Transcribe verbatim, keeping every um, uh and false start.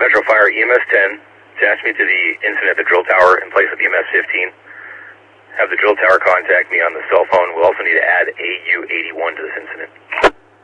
Metro Fire E M S ten. Attach me to the incident at the drill tower in place of E M S fifteen. Have the drill tower contact me on the cell phone. We'll